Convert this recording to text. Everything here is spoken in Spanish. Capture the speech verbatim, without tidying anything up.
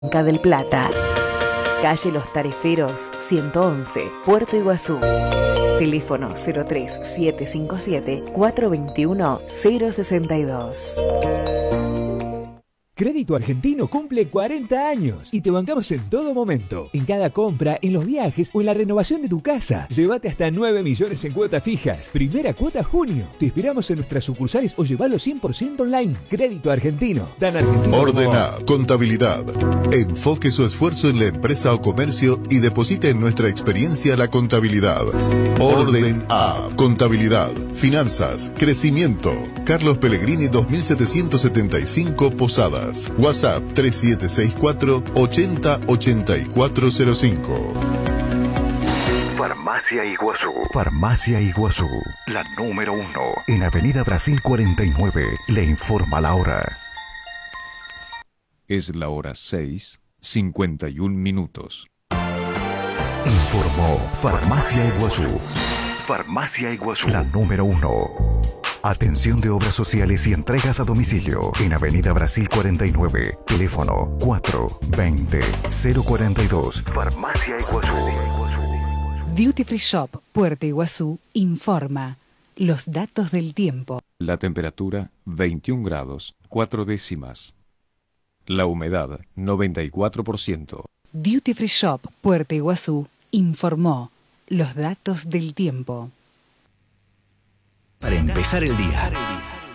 Cuenca del Plata. Calle Los Tariferos, ciento once, Puerto Iguazú. Teléfono cero tres siete cinco siete cuatro dos uno cero seis dos. Crédito Argentino cumple cuarenta años y te bancamos en todo momento. En cada compra, en los viajes o en la renovación de tu casa. Llévate hasta nueve millones en cuotas fijas. Primera cuota junio. Te esperamos en nuestras sucursales o llevalo cien por ciento online. Crédito Argentino. Dan Argentino. Ordena Contabilidad. Enfoque su esfuerzo en la empresa o comercio y deposite en nuestra experiencia la contabilidad. Orden A. Contabilidad. Finanzas. Crecimiento. Carlos Pellegrini dos mil setecientos setenta y cinco Posadas. WhatsApp tres siete seis cuatro ochenta ochenta y cuatro cero cinco. Farmacia Iguazú. Farmacia Iguazú, la número uno. En Avenida Brasil cuarenta y nueve. Le informa la hora. Es la hora seis, cincuenta y un minutos. Informó Farmacia Iguazú. Farmacia Iguazú, la número uno. Atención de obras sociales y entregas a domicilio en Avenida Brasil cuarenta y nueve. Teléfono cuatro veinte cero cuarenta y dos. Farmacia Iguazú. Duty Free Shop Puerto Iguazú informa los datos del tiempo. La temperatura veintiún grados, cuatro décimas. La humedad noventa y cuatro por ciento. Duty Free Shop Puerto Iguazú informó los datos del tiempo. Para empezar el día.